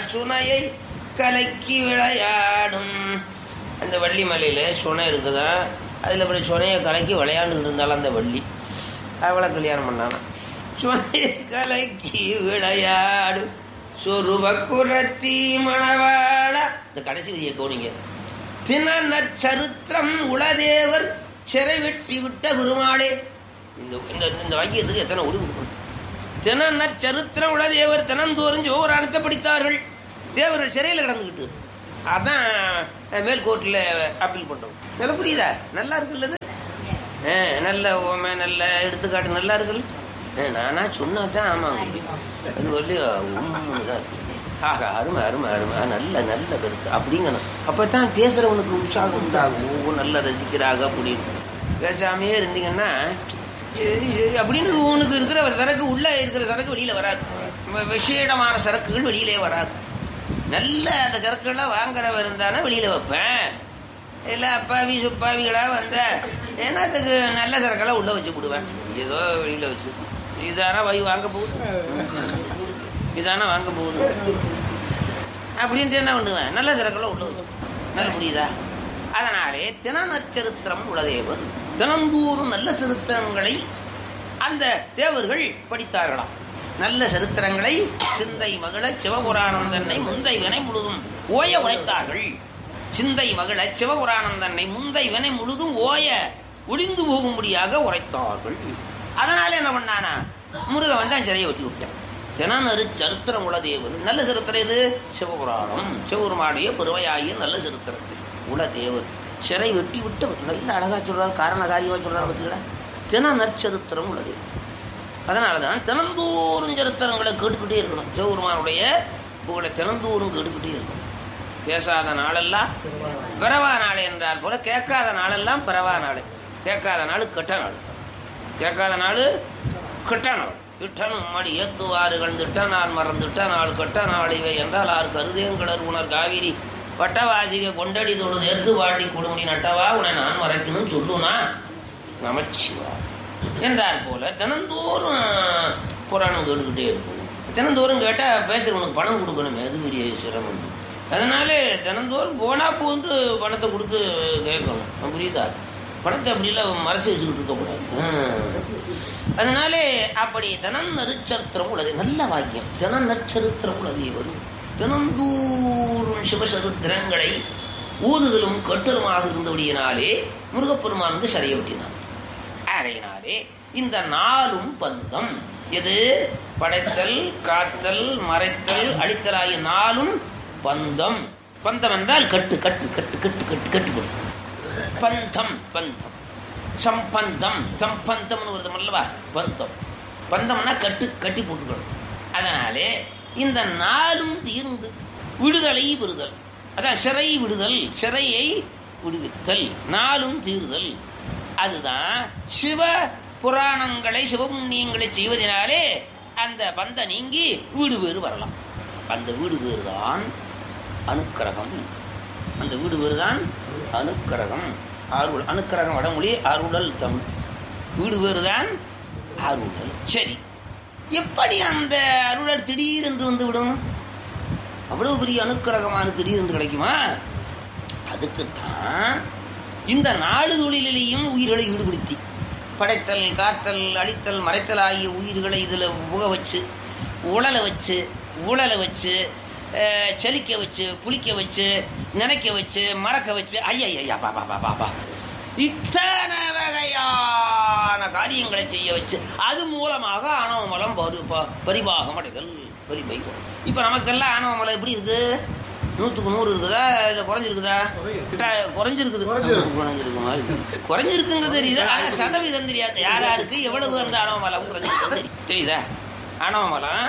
சுனையை கலக்கி விளையாடும். அந்த வள்ளி மலையில சுனை இருக்குதா, அதுல இப்படி சுனையை கலக்கி விளையாண்டுட்டு இருந்தாலும் அந்த வள்ளி அவளை கல்யாணம் பண்ணானா. சுனையை கலக்கி விளையாடும் சொருவ குரத்தி மணவாள. இந்த கடைசி விதியை கவனிங்க. தினநற்சரித்திரம் உளதேவர் சிறை வெட்டி விட்ட பெருமாளே. இந்த வாக்கியத்துக்கு எத்தனை ஒளி கொடுக்கணும். தினநற்சரித்திரம் உளதேவர் தினந்தோறும் சிவபுராணத்தை படித்தார்கள். தேவர்கள் சிறையில் கிடந்துக்கிட்டு அதான் மேல்கோர்ட்டில் அப்பீல் பண்றோம். நல்லா புரியுதா? நல்லா இருக்குல்ல? நல்ல ஓமை, நல்ல எடுத்துக்காட்டு நல்லா இருக்குல்ல? நானா சொன்னாதான் ஆமாங்க. அது வந்து உண்மைதான் இருக்கு. ஆக அருமை அருமை அருமை, நல்ல நல்ல கருத்து அப்படிங்கணும். அப்பதான் பேசுறவனுக்கு உற்சாகம் உண்டாகும். நல்லா ரசிக்கிறாங்க அப்படின்னு. பேசாமையே இருந்தீங்கன்னா சரி சரி அப்படின்னு உனக்கு இருக்கிற சரக்கு உள்ள இருக்கிற சரக்கு வெளியில வராது. விசேடமான சரக்குகள் வெளியிலே வராது. நல்ல அந்த சரக்குகள்லாம் வாங்குறவ இருந்தானா வெளியில வைப்பேன். இல்லை அப்பாவி சுப்பாவிகளா வந்த என்னத்துக்கு நல்ல சரக்கெல்லாம் உள்ள வச்சு விடுவேன். ஏதோ வெளியில வச்சு இதானா வாங்க போகுது, இதானா வாங்க போகுது அப்படின்ட்டு என்ன பண்ணுவேன். நல்ல சரக்கெல்லாம் உள்ள வச்சு நல்ல புரியுதா? அதனாலே தினநற்சரித்திரம் உளதேவர் தினந்தோறும் நல்ல சரித்திரங்களை அந்த தேவர்கள் படித்தார்களாம். நல்ல சரித்திரங்களை சிந்தை மகள சிவபுராணம் தன்னை முந்தை வினை முழுதும் ஓய உரைத்தார்கள். சிந்தை மகள சிவபுராணம் தன்னை முந்தை வினை முழுதும் ஓய ஒளிந்து போகும்படியாக உரைத்தார்கள். அதனால என்ன பண்ணானா, முருகன் வந்து சிறையை வெட்டி விட்டான். தினநறு சரித்திரம் உளதேவர். நல்ல சரித்திரம் இது சிவபுராணம். சிவபெருமானுடைய பெருமையாகிய நல்ல சரித்திரத்தில் உளதேவர் சிறை வெட்டி விட்டு நல்ல அழகா சொல்றாரு. காரண காரியமா சொல்றாரு பத்தியா. தினநற்சரித்திரம் உளதேவர். அதனாலதான் தினந்தோறும் சரித்திரங்களை கேட்டுக்கிட்டே இருக்கணும். சிவபெருமானுடைய புகழை தினந்தோறும் கேட்டுக்கிட்டே இருக்கணும். பேசாத நாளெல்லாம் பிறவா நாள் என்றால் போல கேட்காத நாளெல்லாம் பிறவா நாள். கேட்காத நாள் கெட்ட நாள். கேட்காத நாள் கெட்ட நாள். இட்டனும் மடி ஏத்துவாறுகள் திட்ட நான் மறந்துட்ட நாள் கெட்ட நாள் இவை என்றால் ஆறு கருதேங்கலர் உணர் காவிரி வட்டவாசிக கொண்டடி தொழுது ஏத்து வாட்டி கொடுமுடி நட்டவா உன்னை நான் மறைக்கணும் சொல்லுனா நமச்சிவா என்றார் போல தினந்தோறும் புராணம் கேட்டுக்கிட்டே இருக்கும். தினந்தோறும் கேட்டா பேசுறவனுக்கு பணம் கொடுக்கணுமே, அது பெரிய சிரமம். அதனால தினந்தோறும் போனா போன்று பணத்தை கொடுத்து கேட்கணும். புரியுதா? பணத்தை அப்படிலாம் மறைச்சு வச்சுக்கிட்டு இருக்கக்கூடாது. அதனாலே அப்படி தினநற்சரித்திரம் உள்ளது. நல்ல வாக்கியம். தினநற்சரித்திரம் உள்ளது வரும். தினந்தோறும் சிவசரித்திரங்களை ஊதுதலும் கட்டுதலுமாக இருந்தபடியினாலே முருகப்பெருமான் வந்து சரிய விட்டினான். ஆகையினாலே இந்த நாளும் பந்தம் எது? படைத்தல், காத்தல், மறைத்தல், அழித்தல் ஆகிய நாளும் பந்தம். பந்தம் என்றால் கட்டு கட்டு கட்டு கட்டு கட்டு கட்டுப்படும். பந்தம் பந்தம் சம்பந்தம் சம்பந்தம்னு வருது அல்லவா? பந்தம் பந்தம்னா கட்டு கட்டி போட்டுக்கணும். அதனாலே இந்த நாளும் தீர்ந்து விடுதலை பெறுதல். அதான் சிறை விடுதல், சிறையை விடுவித்தல், நாளும் தீர்தல். அதுதான் சிவ புராணங்களை சிவபுண்ணியங்களை செய்வதனாலே அந்த பந்த நீங்கி வீடு பேறு வரலாம். அந்த வீடு பேறு தான் அனுக்கிரகம். அந்த வீடு பேறு தான் அனுக்கிரகம். ஆறுதல். அனுக்கிரகம் வடமொழி, அருளல் தமிழ். வீடு பேறு தான் அருளல். சரி, எப்படி அந்த அருளல் திடீரென்று வந்து விடும்? அவ்வளவு பெரிய அனுக்கிரகமான திடீரென்று கிடைக்குமா? அதுக்குத்தான் இந்த நாடு தொழிலையும் உயிர்களை ஈடுபடுத்தி படைத்தல், காத்தல், அழித்தல், மறைத்தல் ஆகிய உயிர்களை இதுல புக வச்சு, உழலை வச்சு, ஊழலை வச்சு, செலிக்க வச்சு, புளிக்க வச்சு, நினைக்க வச்சு, மறக்க வச்சு, ஐயா பாபா பாபா இத்தனை வகையான காரியங்களை செய்ய வச்சு அது மூலமாக ஆணவ மலம் பரிபாகம் அடைதல். இப்ப நமக்கெல்லாம் ஆணவ மலம் எப்படி இருக்கு? 100க்கு 100 இருக்குதா? இதை குறைஞ்சிருக்குதா? குறைஞ்சிருக்குது. குறைஞ்சிருக்கு மாதிரி குறைஞ்சிருக்குங்கிறது தெரியுது. ஆனா சதவீதம் தெரியாது. யாருக்கு எவ்வளவு அந்த ஆணவ மலம் குறைஞ்சிருக்கு தெரியுதா? ஆணவ மலம்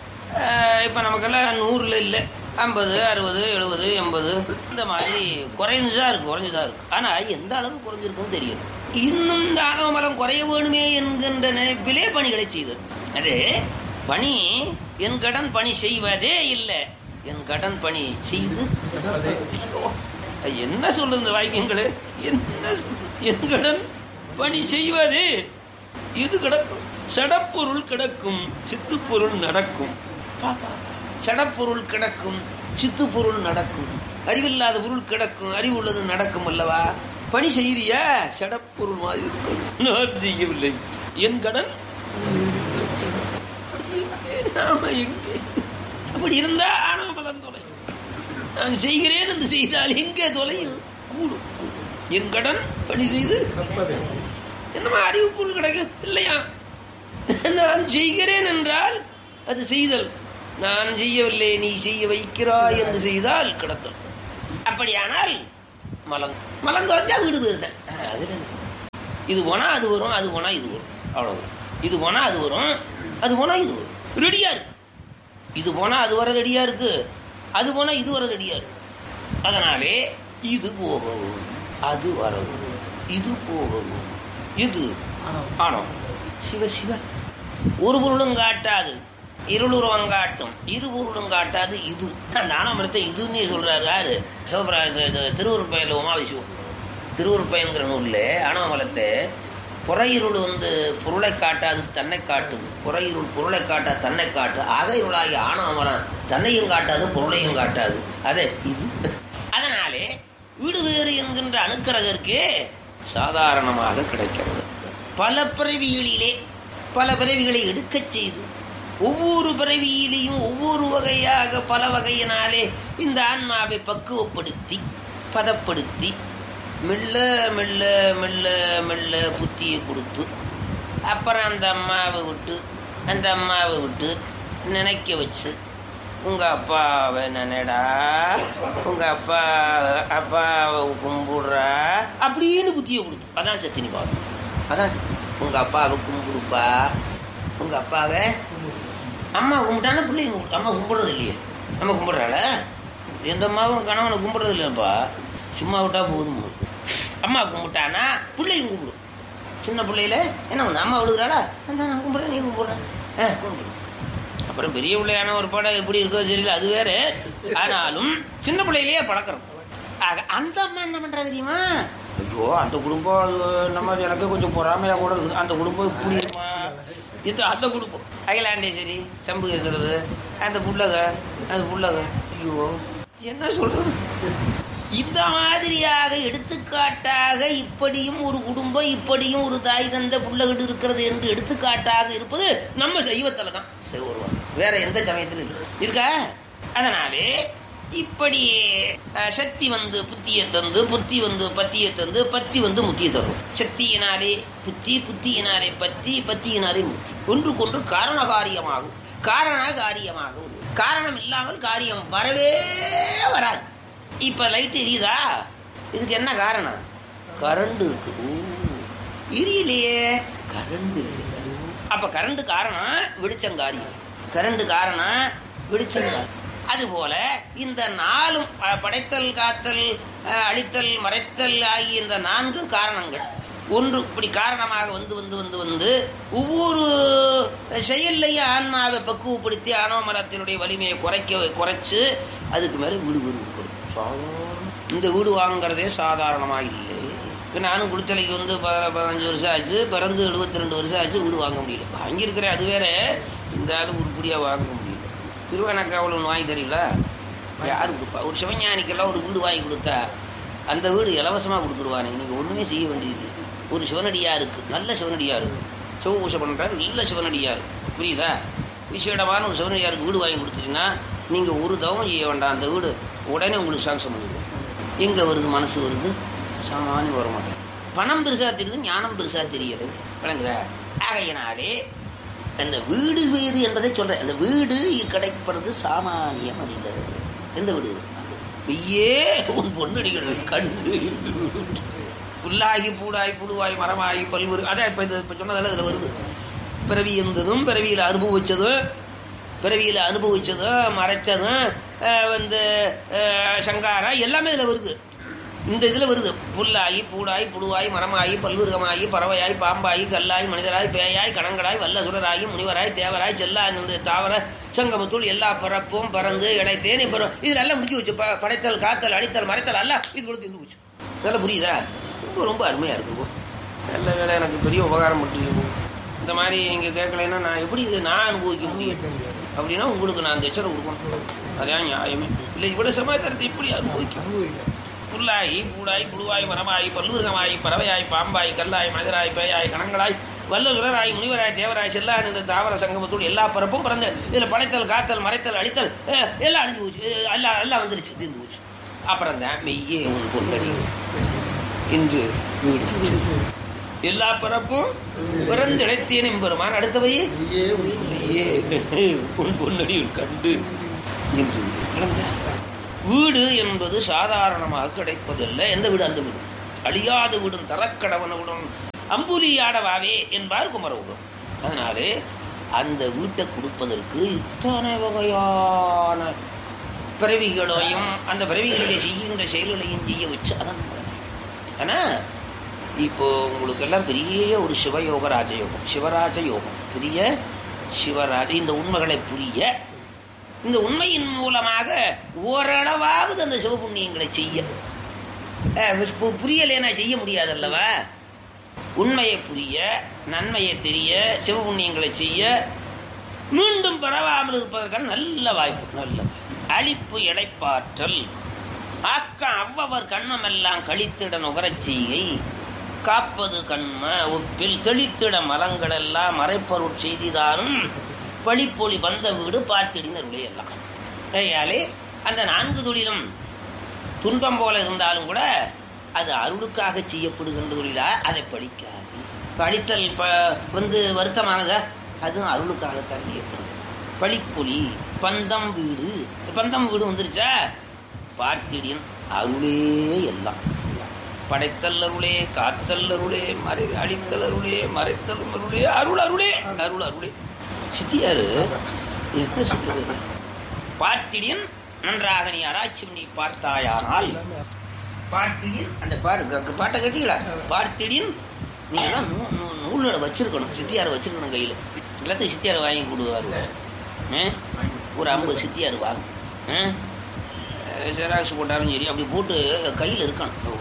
இப்ப நமக்கெல்லாம் 100ல இல்லை, 50, 60, 70, 80 இந்த மாதிரி குறைஞ்சுதான் இருக்கு. ஆனா எந்த அளவு குறைஞ்சிருக்குன்னு தெரியும். இன்னும் இந்த ஆணவ மலம் குறைய வேணுமே என்கின்ற நினைப்பிலே பணிகளை செய்தது. அது பணி என் கடன் பணி செய்வதே இல்லை, என் கடன் பணி செய்து என்ன சொல்லுங்க வாக்கியங்களே? என் கடன் பணி செய்வது இது கிடக்கும். சடப்பொருள் கிடக்கும், சித்துப்பொருள் நடக்கும். சடப்பொருள் கிடக்கும், சித்து பொருள் நடக்கும். அறிவில்லாத பொருள் கிடக்கும், அறிவு உள்ளது நடக்கும் அல்லவா? பணி செய்யறியா? சடப்பொருள் மாதிரி இருக்கும். நான் செய்யவில்லை, என் கடன் நாம எங்கே? அப்படி இருந்தா ஆணவ பலம் தொலையும். நான் செய்கிறேன் என்று செய்தால் எங்கே தொலையும்? கூடும். என் கடன் பணி செய்து என்னமா அறிவு பொருள் கிடைக்கும் இல்லையா? நான் செய்கிறேன் என்றால் அது செய்தல். நான் செய்யவில்லை, நீ செய்ய வைக்கிறாய் என்று செய்தால் கிடத்தல். அப்படியானால் மலம் மலம் தொலைஞ்சா வீடு வருதல். இது போனா அது வரும், அது போனா இது வரும், அவ்வளவு. இது போனா அது வரும், அது போனா இது வரும். ரெடியா இருக்கு. இது போனா அது வர ரெடியா இருக்கு, அது போனா இது வர ரெடியா இருக்கு. அதனாலே இது போகவும் அது வரவும், இது போகவும் இது ஆனோம். சிவ சிவ. ஒரு பொருளும் காட்டாது இருளுருவம் காட்டும், இரு பொருளும் காட்டாது இது. அந்த ஆனமரத்தை இதுன்னு சொல்றாரு யாரு? சிவபிராஜ திருவுருப்பயன்ல உமாவிசிவம் திருவுருப்பயன்கிற நூல்ல ஆனமலத்தை புறையிருள் பொருளை காட்டாது தன்னை காட்டும், புறையிருள் பொருளை காட்டா தன்னை காட்டு, அக இருளாகி ஆனமரம் தன்னையும் காட்டாது பொருளையும் காட்டாது, அதே இது. அதனாலே வீடு வேறு என்கின்ற அணுக்கரகருக்கு சாதாரணமாக கிடைக்கிறது. பல பிறவிகளிலே பல பிறவிகளை எடுக்கச் செய்து ஒவ்வொரு பிறவியிலையும் ஒவ்வொரு வகையாக பல வகையினாலே இந்த ஆன்மாவை பக்குவப்படுத்தி பதப்படுத்தி மெல்ல மெல்ல மெல்ல மெல்ல புத்தியை கொடுத்து அப்புறம் அந்த அம்மாவை விட்டு நினைக்க வச்சு, உங்க அப்பாவை நினைடா, உங்க அப்பாவை கும்பிடுறா அப்படின்னு புத்தியை கொடுத்து. அதான் சத்தினி பாவம். அதான் உங்க அப்பாவை கும்பிடுப்பா, உங்க அப்பாவை. அம்மா கும்பிட்டானா பிள்ளைங்க கும்பிடு. அம்மா கும்பிடுறது இல்லையே. அம்மா கும்பிடுறாள? எந்த அம்மாவும் கணவனை கும்பிடுறது இல்லைப்பா, சும்மா விட்டா போதும். அம்மா கும்பிட்டானா பிள்ளைங்க கும்பிடும். சின்ன பிள்ளையில என்ன ஒண்ணு, அம்மா விழுகிறாளா, நான் கும்பிடுறேன், நீ கும்பிடுறேன், கும்பிடு. அப்புறம் பெரிய பிள்ளையான ஒரு படம் எப்படி இருக்கோ தெரியல, அது வேற. ஆனாலும் சின்ன பிள்ளையிலேயே பழக்கிறோம். ஆக அந்த அம்மா என்ன பண்றா தெரியுமா? ஐயோ அந்த குடும்பம் அது நம்ம எனக்கு கொஞ்சம் பொறாமையா கூட இருக்குது. அந்த குடும்பம் இப்படி இருக்குமா, இது அந்த குடும்பம் அகிலாண்டேஸ்வரி சம்புகேஸ்வரர் அந்த புள்ளக ஐயோ என்ன சொல்றது. இந்த மாதிரியாக எடுத்துக்காட்டாக இப்படியும் ஒரு குடும்பம், இப்படியும் ஒரு தாய் தந்த புள்ளகிட்டு இருக்கிறது என்று எடுத்துக்காட்டாக இருப்பது நம்ம சைவத்துல தான். வேற எந்த சமயத்திலும் இருக்கா? அதனாலே இப்படி சக்தி புத்தியை தந்து, புத்தி பத்தியை தந்து, பத்தி முத்தியை தரும். சக்தியினாலே புத்தி, புத்தியினாலே பத்தி, பத்தியினாலே முத்தி. ஒன்றுக்கொன்று காரண காரியமாகும், காரண காரியமாகும். காரணம் இல்லாமல் காரியம் வரவே வராது. இப்ப லைட் எரியுதா, இதுக்கு என்ன காரணம்? கரண்ட் இருக்கு. எரியலையே, கரண்ட் இல்லை. அப்ப கரண்ட் காரணம், வெளிச்சம் காரியம். கரண்ட் காரணம், வெளிச்சம் காரியம். அதுபோல இந்த நாலும் படைத்தல், காத்தல், அழித்தல், மறைத்தல் ஆகிய இந்த நான்கும் காரணங்கள். ஒன்று இப்படி காரணமாக வந்து ஒவ்வொரு செயல்லையும் ஆன்மாவை பக்குவப்படுத்தி ஆணவமரத்தினுடைய வலிமையை குறைச்சு அதுக்கு மேல வீடு கொடுக்கும். இந்த வீடு வாங்குறதே சாதாரணமாக இல்லை. நானும் குளித்தலைக்கு 15 வருஷம் ஆச்சு, பிறந்து 72 வருஷம் ஆச்சு, வீடு வாங்க முடியல. வாங்கியிருக்கிறேன், அது வேற. இந்த ஆளு உருப்படியா வாங்க முடியல. திருவண்ணாக்காவில் ஒன்று வாங்கி தெரியல, யாரு கொடுப்பா? ஒரு சிவஞானிக்கெல்லாம் ஒரு வீடு வாங்கி கொடுத்தா அந்த வீடு இலவசமாக கொடுத்துருவானே. நீங்கள் ஒன்றுமே செய்ய வேண்டியது. ஒரு சிவனடியாருக்கு, நல்ல சிவனடியாருக்கு சிவபூஷை பண்ணுறாரு, நல்ல சிவனடியார், புரியுதா? விசேடமான ஒரு சிவனடியாருக்கு வீடு வாங்கி கொடுத்துட்டீங்கன்னா நீங்கள் ஒரு தவம் செய்ய வேண்டாம், அந்த வீடு உடனே உங்களுக்கு சாங்ஷன் பண்ணிடுவோம். எங்கே வருது? மனசு வருது, சாமானியம் வர மாட்டேன். பணம் பெருசாக தெரியுது, ஞானம் பெருசாக தெரியுது, விளங்குதா? ஆகையினாலே அந்த வீடு வீடு என்பதை சொல்றேன். அந்த வீடு கிடைப்பது சாமானியம் அல்ல. எந்த வீடு? பெய்யே உன் பொன்னடிகள் கண்டு புல்லாகி பூடாய் புழுவாய் மரமாகி பல்வேறு. அதான் இப்ப சொன்னதால இதுல வருது. பிறவி இருந்ததும் பிறவியில அனுபவிச்சதும் மறைச்சதும் சங்காரா எல்லாமே இதுல வருது. இந்த இதுல வருது. புல்லாகி பூடாய் புழுவாய் மரமாகி பல்விருகமாகி பறவையாய் பாம்பாயி கல்லாய் மனிதராய் பேயாய் கணங்களாய் வல்லசுரராகி முனிவராய் தேவராய் செல்லா தாவர சங்கமத்துள் எல்லா பரப்பும் பறந்து இடைத்தேன் இதுல எல்லாம் முடிச்சு வச்சு. படைத்தல், காத்தல், அடித்தல், மறைத்தல் எல்லாம் இது கொடுத்து இருந்து போச்சு. இதெல்லாம் புரியுதா? ரொம்ப ரொம்ப அருமையா இருக்கு. நல்ல வேலை, எனக்கு பெரிய உபகாரம் பண்ணிட்டு. இந்த மாதிரி நீங்க கேட்கலைன்னா நான் எப்படி நான் அனுபவிக்க முடியும்? அப்படின்னா உங்களுக்கு நான் தட்சணை கொடுக்கணும். அதான் நியாயமே. இல்லை இவ்வளவு சமாச்சாரத்தை இப்படி அனுபவிக்க புல்லாய் பூடாய் புழுவாய் மரமாய் பல்லுருகமாய் பறவையாய் பாம்பாய் கல்லாய் மனிதராய் பேயாய் கணங்களாய் வல்லுகிறாய் முனிவராய் தேவராய் செல்லா நின்ற தாவர சங்கமத்தோடு எல்லா பிறப்பும் பிறந்த இதுல படைத்தல் காத்தல் மறைத்தல் அடித்தல் எல்லாம் அழிஞ்சு போச்சு. எல்லாம் வந்துருச்சு, தீர்ந்து போச்சு. அப்புறம் தான் மெய்யே உன் பொன்னடி இன்று எல்லா பிறப்பும் பிறந்து இழைத்தேன் என்பருமான். அடுத்தவையே உன் பொன்னடியில் கண்டு என்று வீடு என்பது சாதாரணமாக கிடைப்பதில்லை. எந்த வீடு? அந்த வீடு அழியாத வீடும் தரக்கடவனுடன் அம்புலியாடவாவே என்பார் குமரவுடன். அதனாலே அந்த வீட்டை கொடுப்பதற்கு இத்தனை வகையான பிறவிகளையும் அந்த பிறவிகளிலே செய்கின்ற செயல்களையும் செய்ய வச்சு அதன். ஆனா இப்போ உங்களுக்கு எல்லாம் பெரிய ஒரு சிவயோக ராஜயோகம், சிவராஜ யோகம், பெரிய சிவராஜ இந்த உண்மைகளை புரிய, இந்த உண்மையின் மூலமாக ஓரளவாவது அந்த சிவபுண்ணியங்களை செய்ய புரியலேனா செய்ய முடியாது அல்லவா? உண்மையை புரிய, நன்மையை தெரிய, சிவபுண்ணியங்களை செய்ய, மீண்டும் பரவாமல் இருப்பதற்கான நல்ல வாய்ப்பு. நல்ல அழிப்பு இடைப்பாற்றல் ஆக்கம் அவ்வவர் கண்ணமெல்லாம் கழித்திட நுகரச் செய்கை காப்பது கண்ம ஒப்பில் தெளித்திட மலங்கள் எல்லாம் மறைப்பொருள் செய்திதானும் பழிப்பொழி வந்த வீடு பார்த்திடினருளே எல்லாம். கையாலே அந்த 4 தொழிலும் துன்பம் போல இருந்தாலும் கூட அது அருளுக்காக செய்யப்படுகின்ற தொழிலா, அதை பழிக்காது. பழித்தல் வருத்தமானதா, அதுவும் அருளுக்காகத்தான் செய்யப்படுது. பழிப்பொழி பந்தம் வீடு, பந்தம் வீடு வந்துருச்சா, பார்த்திடின் அருளே எல்லாம். படைத்தல் அருளே, காத்தல் அருளே, அழித்தல் அருளே, மறைத்தல் அருளே, அருள் அருளே, அருள் அருளே. சித்தியாரு என்ன சொல்றது? பார்த்திடின் நன்றாக நீ ஆராய்ச்சி பண்ணி பார்த்தாயானால், பார்த்திடின் அந்த பாட்டை கட்டிங்களா? பார்த்திடின் நீ எல்லாம் நூல்களை வச்சிருக்கணும், சித்தியாரை வச்சிருக்கணும் கையில். எல்லாத்தையும் சித்தியாரை வாங்கி கொடுவாரு. ஒரு 50 சித்தியார் வாங்க, ஜெராக்ஸ் போட்டாலும் சரி, அப்படி போட்டு கையில் இருக்கணும்.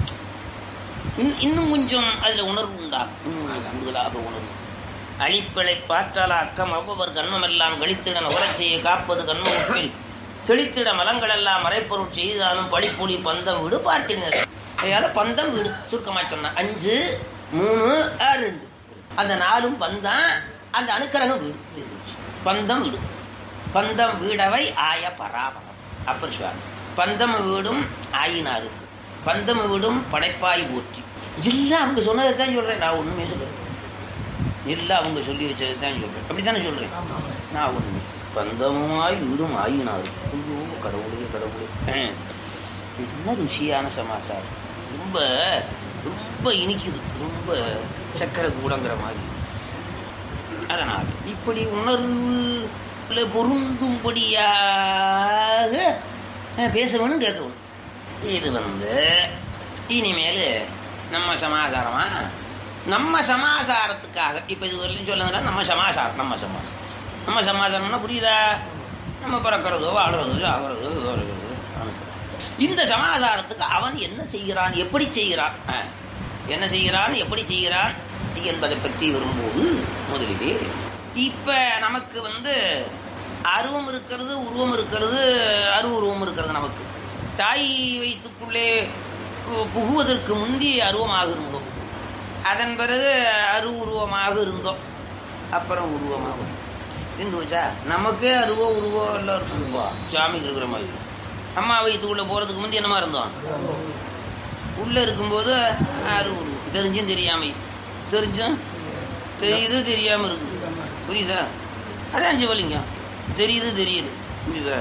இன்னும் கொஞ்சம் அதில் உணர்வு உண்டாகும், கூடுதலாக உணர்வு. அழிப்பிழை பாற்றால அக்கம் அவ்வவர் கண்மமெல்லாம் கழித்திட நுகரச் செய்ய காப்பது கண்மத்தில் தெளித்திட மலங்கள் எல்லாம் மறைப்பொருள் செய்தாலும் பழிப்பொழி பந்தம் வீடு பார்த்தினர். அதனால பந்தம் வீடு சுருக்கமாக சொன்ன 5, 3, 2 அந்த 4 பந்தம், அந்த அணுக்கரகம் வீடு. பந்தம் வீடு, பந்தம் வீடவை ஆய பராபரம். அப்பர் சுவாமி பந்தம் வீடும் ஆயினாருக்கு, பந்தம் வீடும் படைப்பாய் போற்றி. எல்லாம் அவங்க சொன்னதை தான் சொல்றேன், நான் ஒண்ணுமே சொல்றேன். எல்லாம் அவங்க சொல்லி வச்சதை தான் சொல்றேன். அப்படித்தானே சொல்றேன் நான் ஒண்ணுமே. பந்தமுமாய் வீடும் ஆயினாருக்கு. ஐயோ கடவுளே கடவுளே, என்ன ருசியான சமாசாரம். ரொம்ப ரொம்ப இனிக்குது, ரொம்ப சக்கரை கூடங்கிற மாதிரி. அதனால் இப்படி உணர்வுல பொருந்தும்படியாக பேசணும், கேட்கணும். இது இனிமேல் நம்ம சமாசாரமா, நம்ம சமாசாரத்துக்காக இப்ப இது வரலையும் சொல்லுங்க. நம்ம சமாசாரம், நம்ம சமாசாரம்னா புரியுதா? நம்ம பிறக்கிறதோ வாழ்றதோ சாகிறதோ இந்த சமாசாரத்துக்கு அவன் என்ன செய்கிறான், எப்படி செய்கிறான், என்ன செய்கிறான், எப்படி செய்கிறான் என்பதை பற்றி வரும்போது முதலிலே இப்ப நமக்கு அருவம் இருக்கிறது, உருவம் இருக்கிறது, உருவம் இருக்கிறது. நமக்கு தாய் வயிற்றுக்குள்ளே புகுவதற்கு முந்தி அருவமாக இருந்தோம், அதன் பிறகு உருவமாக இருந்தோம், அப்புறம் உருவமாகும் இருந்து வச்சா. நமக்கே உருவம் எல்லாம் இருக்குப்பா, சாமிக்கு இருக்கிற மாதிரி. அம்மா வயிற்றுக்குள்ள போறதுக்கு முந்தி என்னமா இருந்தோம், உள்ள இருக்கும்போது உருவம் தெரிஞ்சும் தெரியாமையும், தெரிஞ்சும் தெரியுது தெரியாம இருக்குது, புரியுதா? அதான் சிவலிங்கம், தெரியுது தெரியுது, புரியுதா?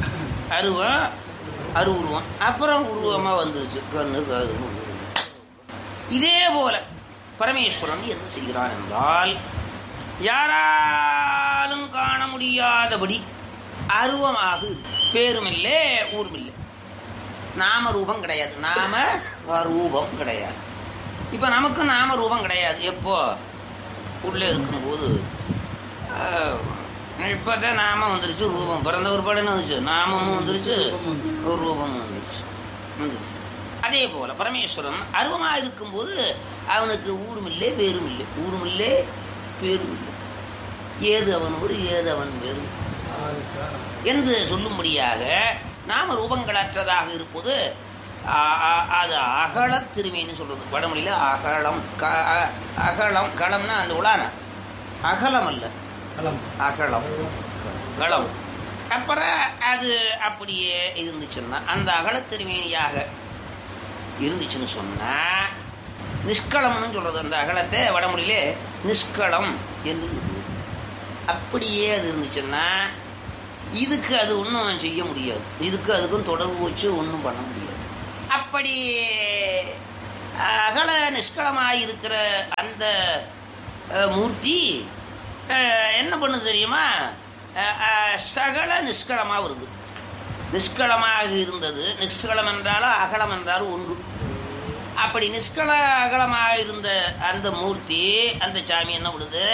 உருவம், அப்புறம் உருவமா வந்துருச்சு கண்ணு காது. இதே போல பரமேஸ்வரன் என்ன செய்கிறான் என்றால், யாராலும் காண முடியாதபடி அருவமாக, பேருமில்லை ஊருமில்லை, நாம ரூபம் கிடையாது, நாம ரூபம் கிடையாது. இப்ப நமக்கு நாம ரூபம் கிடையாது. எப்போ உள்ளே இருக்கும்போது இப்பதான் நாம வந்துருச்சு, ரூபம் பிறந்த ஒரு படம் வந்துச்சு, நாமமும் வந்துருச்சு, ஒரு ரூபமும் வந்துருச்சு. அதே போல பரமேஸ்வரன் அருவமா இருக்கும்போது அவனுக்கு ஊரும் இல்லை பேரும் இல்லை, ஊரும் இல்லை பேரும் இல்லை. ஏது அவன் ஊர், ஏது அவன் பேரு, என்று சொல்லும்படியாக நாம ரூபங்களற்றதாக இருப்பது அது அகல திருமேனி சொல்றது. வடமொழியில அகலம் அகலம் களம்னா அந்த உலான அகலம் அல்ல, அகலம் களம். அப்புறம் அது அப்படியே இருந்துச்சுன்னா அந்த அகல திருமேனியாக இருந்துச்சுன்னு சொன்னா நிஷ்களம்னு சொல்றது. அந்த அகலத்தை வடமொழியிலே நிஷ்களம் என்று அப்படியே அது இருந்துச்சுன்னா இதுக்கு அது ஒன்றும் செய்ய முடியாது, இதுக்கு அதுக்கும் தொடர்பு வச்சு ஒன்றும் பண்ண முடியாது. அப்படி அகல நிஷ்களமாயிருக்கிற அந்த மூர்த்தி என்ன பண்ணுது தெரியுமா? சகல நிஷ்களமாக வருது. நிஷ்களமாக இருந்தது, நிஷ்களம் என்றாலும் அகலம் என்றாலும் ஒன்று. அப்படி நிஷ்கள அகலமாக இருந்த அந்த மூர்த்தி, அந்த சாமி என்ன பண்ணுது?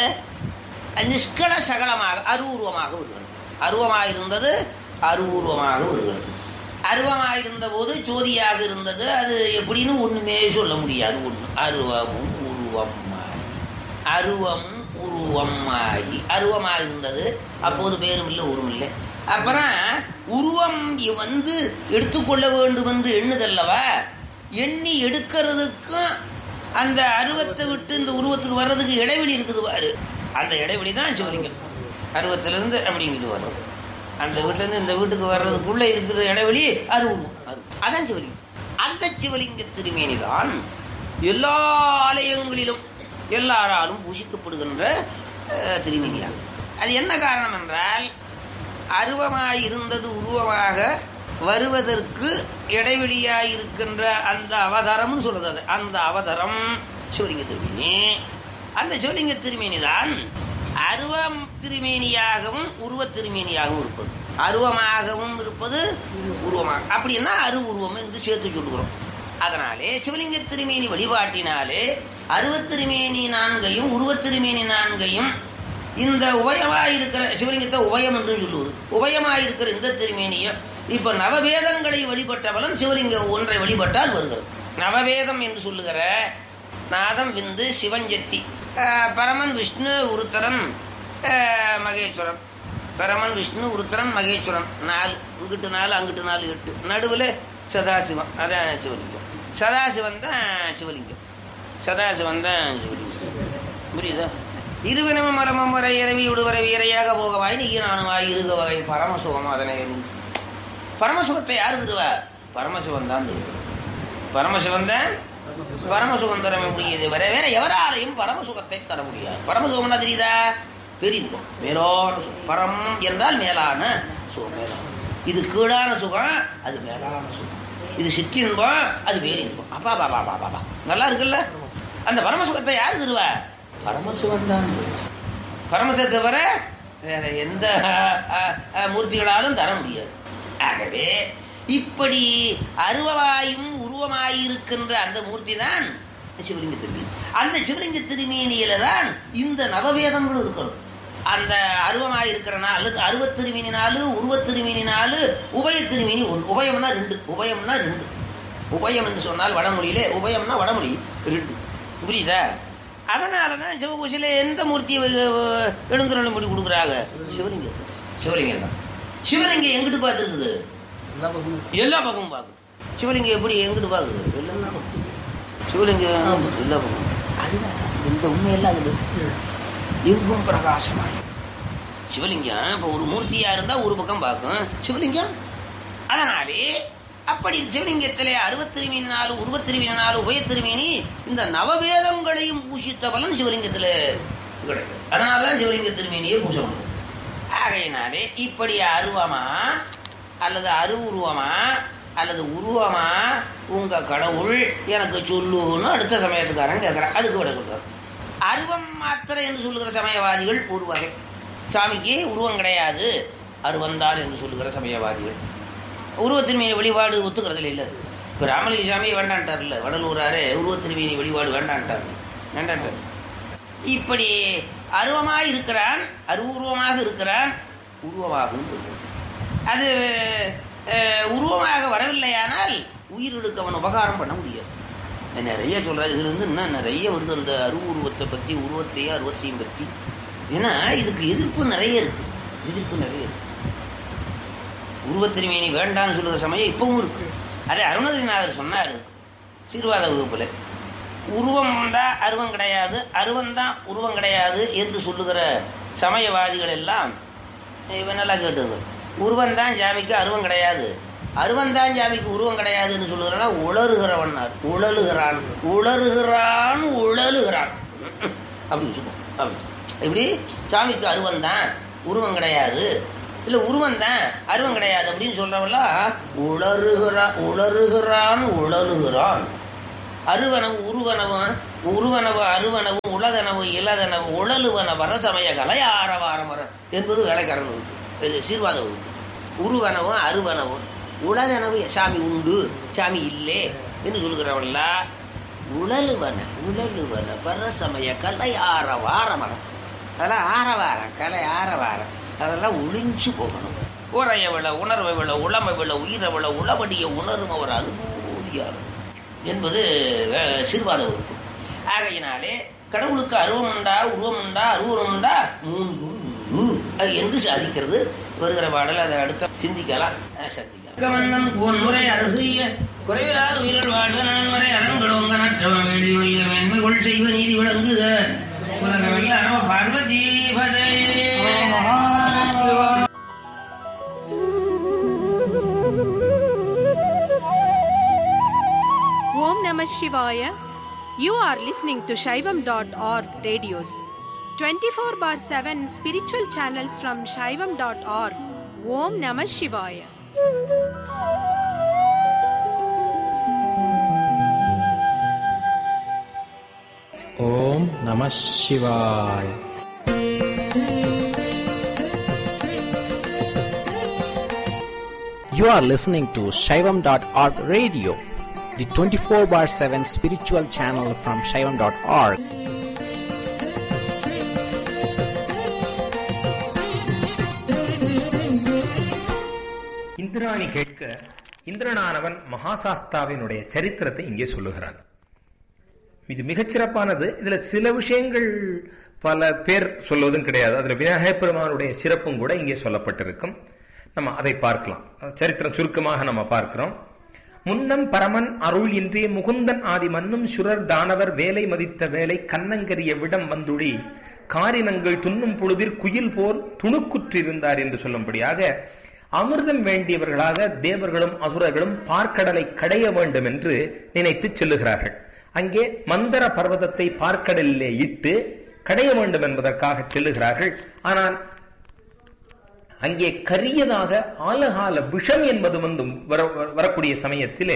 நிஷ்கள சகலமாக அருவுருவமாக வருகிறது. அருவமாக இருந்தது அருவுருவமாக வருகிறது. அருவமாக இருந்த போது ஜோதியாக இருந்தது. அது எப்படின்னு ஒண்ணுமே சொல்ல முடியாது. ஒண்ணு அருவமும் உருவமாகி, அருவமும் உருவமாகி அருவமாக இருந்தது. அப்போது பேரும் இல்லை உருவம் இல்லை. அப்புறம் உருவம் வந்து எடுத்துக்கொள்ள வேண்டும் என்று எண்ணுதல்லவா, எண்ணி எடுக்கிறதுக்கும் அந்த அருவத்தை விட்டு இந்த உருவத்துக்கு வர்றதுக்கு இடைவெளி இருக்குது பாரு. அந்த இடைவெளி தான் சிவலிங்கம். அருவத்திலிருந்து அப்படிங்கிட்டு வர்றது, அந்த வீட்டிலேருந்து இந்த வீட்டுக்கு வர்றதுக்குள்ள இருக்கிற இடைவெளி அருவுருவம், அதான் சிவலிங்கம். அந்த சிவலிங்க திருமேனி தான் எல்லா ஆலயங்களிலும் எல்லாராலும் பூசிக்கப்படுகின்ற திருமேனியாகும். அது என்ன காரணம் என்றால், அருவமாயிருந்தது உருவமாக வருவதற்கு இடைவெளியாயிருக்கின்ற அந்த அவதாரம்னு சொல்றது. அந்த அவதாரம் சிவலிங்க திருமேனி. அந்த சிவலிங்க திருமேனி தான் அருவம் திருமேனியாகவும் உருவ திருமேனியாகவும் இருப்பது. அருவமாகவும் இருப்பது உருவமாக, அப்படின்னா அருவுருவம் என்று சேர்த்து சொல்லுகிறோம். அதனாலே சிவலிங்க திருமேனி வழிபாட்டினாலே அருவத்திருமேனி நான்கையும் உருவத்திருமேனி நான்கையும் இந்த உபயமாயிருக்கிற சிவலிங்கத்தை உபயம் என்று சொல்லுவது. உபயமாயிருக்கிற இந்த திருமேனியை இப்ப நவவேதங்களை வழிபட்ட பலன் சிவலிங்கம் ஒன்றை வழிபட்டால் வருகிறது. நவவேதம் என்று சொல்லுகிற நாதம், விந்து, சிவஞ்சத்தி, பரமன், விஷ்ணு, உருத்தரன், மகேஸ்வரன். பரமன், விஷ்ணு, உருத்தரன், மகேஸ்வரன் 4. இங்கிட்டு 4 அங்கிட்டு 4 8. நடுவில் சதாசிவம், அதான் சிவலிங்கம். சதாசிவன் தான் சிவலிங்கம். சதாசிவன் தான் சிவலிங்கம். புரியுதா? இருவினமும் மரமும் வரை இரவி விடுவரை வீரையாக போகவாய் நீனானுவாய் இருக வகை பரமசுகம். அதனை பரமசுகத்தை யாரு தருவா? பரமசிவன் தான் தருவார். பரமசிவன் தான் பரமசுகம் தர முடியுது. வேற வேற எவராலையும் பரமசுகத்தை தர முடியாது. பரமசுகம்னா தெரியுதா? பெரின்பம், மேலான சுகம். பரம் என்றால் மேலான சுகம். மேலான இது கீழான சுகம், அது மேலான சுகம். இது சிற்றின்பம், அது பேரின்பம். அப்பா பாபா பாபா பாபா நல்லா இருக்குல்ல? அந்த பரமசுகத்தை யாரு தருவா? பரமசிவன் தான். பரமசிவத்தை தவிர வேற எந்த மூர்த்திகளாலும் தர முடியாது. ஆகவே இப்படி அருவமாயும் உருவமாயிருக்கின்ற அந்த மூர்த்தி தான் சிவலிங்க திருமேனி. அந்த சிவலிங்க திருமேனியில தான் இந்த நவவேதங்களும் இருக்கிறோம். அந்த அருவமாயிருக்கிற நாள் அருவத்திருமேனி 4, உருவத்திருமேனி 4, உபயத்திருமேனி 1. உபயம்னா 2. உபயம்னா 2. உபயம் என்று சொன்னால் வடமொழியிலே உபயம்னா வடமொழி 2. புரியுதா? அதனாலதான் சிவகோசில எந்த மூர்த்தியை எழுந்துருளும்படி கொடுக்குறாங்க? சிவலிங்கத்தை. சிவலிங்கம் தான். சிவலிங்கம் எங்கிட்டு பார்த்துருக்குது? எல்லா பக்கமும் பார்க்குது. சிவலிங்கம் எப்படி எங்கிட்டு பார்க்குது? எல்லா பக்கம் சிவலிங்கம் எல்லா பக்கம். அதுதான் இந்த உண்மையெல்லாம் அதுல எங்கும் பிரகாசமாய் சிவலிங்கம். இப்போ ஒரு மூர்த்தியா இருந்தா ஒரு பக்கம் பார்க்கும் சிவலிங்கம். அதனாலே அப்படி சிவலிங்கத்திலே அருவத்திருமேனி 4, உருவத்திருமேனி 4, உபயத்திருமேனி இந்த நவவேதங்களையும் பூஷித்த பலன் சிவலிங்கத்துல கிடைக்கும். அதனாலதான் சிவலிங்க திருமேனியை பூச முடியும். ஆகையினாலே இப்படி அருவமா அல்லது அருவுருவமா அல்லது உருவமா உங்க கடவுள் எனக்கு சொல்லுன்னு அடுத்த சமயத்துக்காரன் கேட்கிறான். அதுக்கு விட சொல்றார். அருவம் மாத்திரை என்று சொல்லுகிற சமயவாதிகள் ஒரு வகை. சாமிக்கு உருவம் கிடையாது, அருவந்தான் என்று சொல்லுகிற சமயவாதிகள். உருவத்திருமேனி வழிபாடு ஒத்துக்கிறதுல இல்லை. இப்போ ராமலிங்க சாமியை வேண்டான்ட்டார். இல்லை, வடலூராரே உருவத்திருமேனி வழிபாடு வேண்டான்ட்டார். இப்படி அருவமாக இருக்கிறான், அருவுருவமாக இருக்கிறான், உருவமாகவும் இருக்கிறான். அது உருவமாக வரவில்லையானால் உயிர்களுக்கு அவன் உபகாரம் பண்ண முடியாது. நிறைய சொல்றாரு. இதுல இருந்து இன்னும் நிறைய வருது அந்த அருவுருவத்தை பத்தி, உருவத்தையும் அருவத்தையும் பத்தி. ஏன்னா இதுக்கு எதிர்ப்பு நிறைய இருக்கு. எதிர்ப்பு நிறைய இருக்கு. உருவத்திருமேனி வேண்டான்னு சொல்லுகிற சமயம் இப்பவும் இருக்கு. அதே அருணகிரிநாதர் சொன்னார் சீர்வாத வகுப்புல, உருவம் தான் அருவம் கிடையாது, அருவம் தான் உருவம் கிடையாது என்று சொல்லுகிற சமயவாதிகள் எல்லாம் நல்லா கேட்டுங்க. உருவம் தான் ஜாமிக்கு அருவம் கிடையாது, அருவம் தான் ஜாமிக்கு உருவம் கிடையாதுன்னு சொல்லுகிறனா உளறுகிறவன்னார். உழலுகிறான் உளறுகிறான் உழலுகிறான் அப்படி வச்சுக்கோ. இப்படி சாமிக்கு அருவம் தான் உருவம் கிடையாது, இல்ல உருவம் தான் அருவம் கிடையாது அப்படின்னு சொல்றவெல்லாம் உளறுகிறான் உழலுகிறான். அருவனவு உருவனவும் உருவனவு அருவனவும் உலகனவு இலகனவு உழலுவன வரசமய கலையாரவாரம் வர என்பது வேலைக்காரன் வகுப்பு. இது சீர்வாத வகுப்பு. உருவனவும் அருவனவும் உலகனவு சாமி உண்டு சாமி இல்லை என்று சொல்கிறவல்ல உழலுவன வரசமய கலையாரவாரம் வர. அதெல்லாம் ஆரவாரம் கலை ஆரவாரம், அதெல்லாம் ஒளிஞ்சு போகணும். உரைய விழ உணர்வை விழ உளமை விழ உயிரை விழ உளபடிய உணரும் அவர் அனுபூதியார் என்பது சீர்வாத வகுப்பு. ஆகையினாலே கடவுளுக்கு அருவம் உண்டா உருவம் உண்டா அருவம் உண்டா மூன்று அது என்று சாதிக்கிறது வருகிற பாடல். அதை அடுத்த சிந்திக்கலாம் சந்திக்கலாம். முறை அரசு குறைவில்லாத உயிர்கள் வாழ்க நன்முறை அறங்களுங்க நற்றவம் வேண்டி வைய மேன்மைகள் செய்வ நீதி விளங்குக Parvati Om Namah Shivaya. You are listening to Shaivam.org radios. 24/7 spiritual channels from Shaivam.org. Om Namah Shivaya. Om Namah Shivaya. You are listening to Shaivam.org radio, the 24/7 spiritual channel from Shaivam.org. Indrani கேட்க இந்திரனானவன் மகாசாஸ்தாவினுடைய சரித்திரத்தை இங்கே சொல்லுகிறான். இது மிகச்சிறப்பானது. இதுல சில விஷயங்கள் பல பேர் சொல்வதும் கிடையாது. அதுல விநாயகப் பெருமானுடைய சிறப்பும் கூட இங்கே சொல்லப்பட்டிருக்கும். நம்ம அதை பார்க்கலாம். சரித்திரம் சுருக்கமாக நம்ம பார்க்கிறோம். முன்னம் பரமன் அருள் இன்றே முகுந்தன் ஆதி மன்னும் சுரர் தானவர் வேலை மதித்த வேலை கண்ணங்கரிய விடம் வந்துழி காரினங்கள் துண்ணும் பொழுதில் குயில் போல் துணுக்குற்றிருந்தார் என்று சொல்லும்படியாக அமிர்தம் வேண்டியவர்களாக தேவர்களும் அசுரர்களும் பார்க்கடலை கடைய வேண்டும் என்று நினைத்து செல்லுகிறார்கள். அங்கே மந்தர பர்வதத்தை பார்க்கடலிலே இட்டு கடைய வேண்டும் என்பதற்காக செல்லுகிறார்கள். ஆனால் அங்கே கரியதாக ஆலகால விஷம் என்பது வந்து வரக்கூடிய சமயத்திலே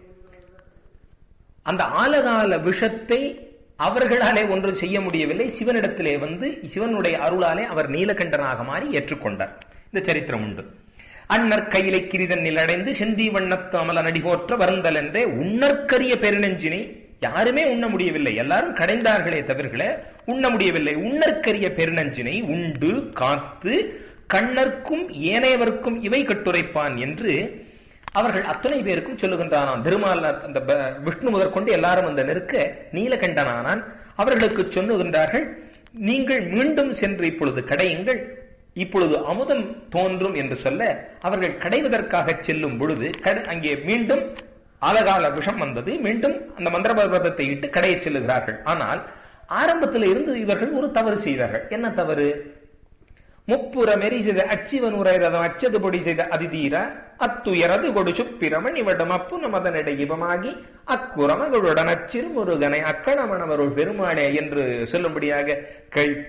அந்த ஆலகால விஷத்தை அவர்களாலே ஒன்றும் செய்ய முடியவில்லை. சிவனிடத்திலே வந்து சிவனுடைய அருளாலே அவர் நீலகண்டனாக மாறி ஏற்றுக்கொண்டார். இந்த சரித்திரம் உண்டு. அண்ணற் கையிலை கிரிதன் நிலடைந்து செந்தி வண்ணத்து அமல நடிகோற்ற வருந்தல் என்றே உண்ணற்கரிய பெருநெஞ்சினை யாருமே உண்ண முடியவில்லை. எல்லாரும் கடைந்தார்களே தவிர்களே உண்ண முடியவில்லை. உண்ணற்கரிய பெருநெஞ்சினை உண்டு காத்து கண்ணர்க்கும் ஏனையவர்க்கும் இவை கட்டுரைப்பான் என்று அவர்கள் அத்தனை பேருக்கும் சொல்லுகின்றானான். திருமால் அந்த விஷ்ணு முதற்கொண்டு எல்லாரும் அந்த நெருக்க நீலகண்டனானான். அவர்களுக்கு சொல்லுகின்றார்கள், நீங்கள் மீண்டும் சென்று இப்பொழுது கடையுங்கள், இப்பொழுது அமுதம் தோன்றும் என்று சொல்ல அவர்கள் கடைவதற்காக செல்லும் பொழுது அங்கே மீண்டும் ஆலகால விஷம் வந்தது. மீண்டும் அந்த மந்திர பர்வதத்தை இட்டு கடையை செல்லுகிறார்கள். ஆனால் ஆரம்பத்தில் இருந்து இவர்கள் ஒரு தவறு செய்தார்கள். என்ன தவறு? முப்புற மெறி செய்த அச்சிவன் உரைரதம் அச்சது பொடி செய்த அதிதீர அத்துயரது கொடு சுப்பிரமன் இவடம் அப்பு நமதனிடை இவமாகி அக்குரமகளுடன் அச்சிறு முருகனை அக்கணமணவருள் பெருமானே என்று சொல்லும்படியாக